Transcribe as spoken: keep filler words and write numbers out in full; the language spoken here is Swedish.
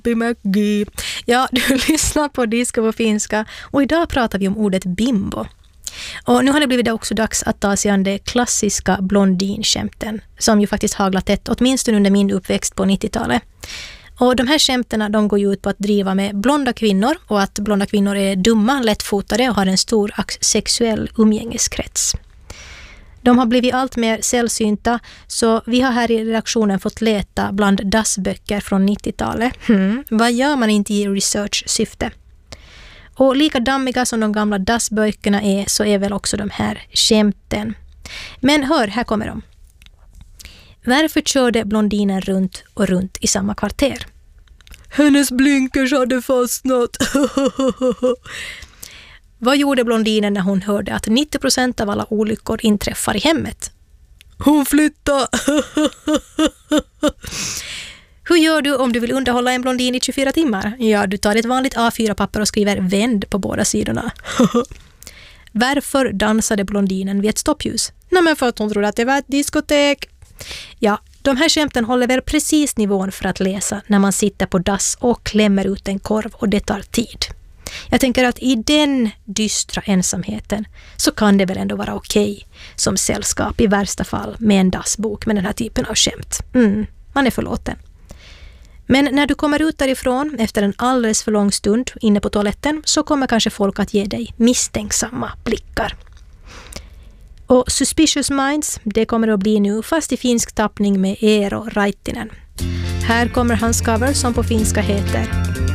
Lappimäki. Ja, du lyssnar på Disco på finska och idag pratar vi om ordet bimbo. Och nu har det blivit också dags att ta sig an de klassiska blondinskämten som ju faktiskt haglat tätt, åtminstone under min uppväxt på nittiotalet. Och de här skämterna de går ju ut på att driva med blonda kvinnor och att blonda kvinnor är dumma, lättfotade och har en stor sexuell umgängeskrets. De har blivit allt mer sällsynta, så vi har här i redaktionen fått leta bland dassböcker från nittiotalet. Hmm. Vad gör man inte i research-syfte? Och lika dammiga som de gamla dassböckerna är så är väl också de här skämten. Men hör, här kommer de. Varför körde blondinen runt och runt i samma kvarter? Hennes blinkers hade fastnat. Vad gjorde blondinen när hon hörde att nittio procent av alla olyckor inträffar i hemmet? Hon flyttade. Hur gör du om du vill underhålla en blondin i tjugofyra timmar? Ja, du tar ett vanligt A fyra papper och skriver vänd på båda sidorna. Varför dansade blondinen vid ett stoppljus? Nej, men för att hon trodde att det var ett diskotek. Ja, de här skämten håller väl precis nivån för att läsa när man sitter på dass och klämmer ut en korv och det tar tid. Jag tänker att i den dystra ensamheten så kan det väl ändå vara okej som sällskap i värsta fall med en dassbok med den här typen av skämt. Mm, man är förlåten. Men när du kommer ut därifrån efter en alldeles för lång stund inne på toaletten så kommer kanske folk att ge dig misstänksamma blickar. Och Suspicious Minds, det kommer att bli nu fast i finsk tappning med Eero Raittinen. Här kommer hans cover som på finska heter